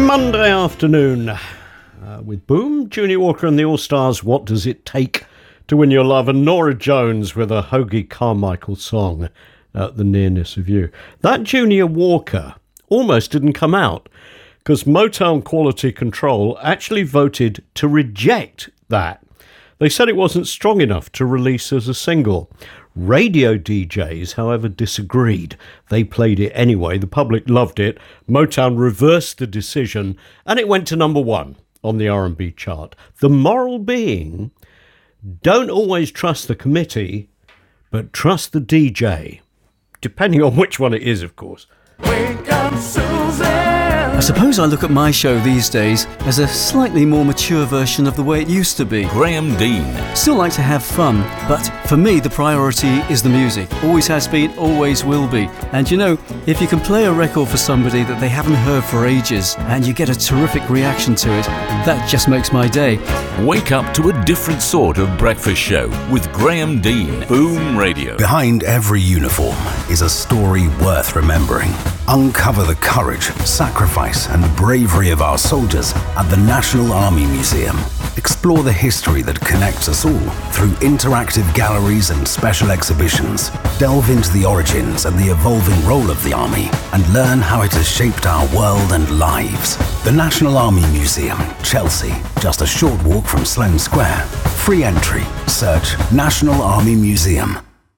Monday afternoon with Boom, Junior Walker and the All-Stars, What Does It Take to Win Your Love, and Nora Jones with a Hoagie Carmichael song, The Nearness of You. That Junior Walker almost didn't come out because Motown Quality Control actually voted to reject that. They said it wasn't strong enough to release as a single. Radio DJs, however, disagreed. They played it anyway. The public loved it. Motown reversed the decision, and it went to number one on the R&B chart. The moral being, don't always trust the committee, but trust the DJ. Depending on which one it is, of course. Wake up, Susan. I suppose I look at my show these days as a slightly more mature version of the way it used to be. Graham Dean. Still like to have fun, but for me the priority is the music. Always has been, always will be. And you know, if you can play a record for somebody that they haven't heard for ages and you get a terrific reaction to it, that just makes my day. Wake up to a different sort of breakfast show with Graham Dean. Boom Radio. Behind every uniform is a story worth remembering. Uncover the courage, sacrifice and bravery of our soldiers at the National Army Museum. Explore the history that connects us all through interactive galleries and special exhibitions. Delve into the origins and the evolving role of the Army and learn how it has shaped our world and lives. The National Army Museum, Chelsea, just a short walk from Sloane Square. Free entry. Search National Army Museum.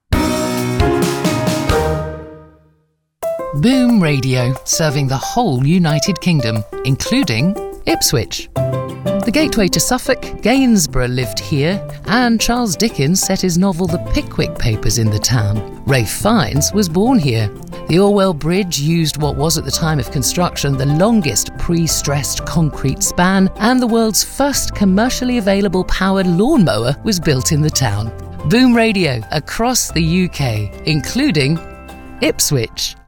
Boom Radio, serving the whole United Kingdom, including Ipswich. The gateway to Suffolk, Gainsborough lived here, and Charles Dickens set his novel The Pickwick Papers in the town. Ralph Fiennes was born here. The Orwell Bridge used what was at the time of construction the longest pre-stressed concrete span, and the world's first commercially available powered lawnmower was built in the town. Boom Radio, across the UK, including Ipswich.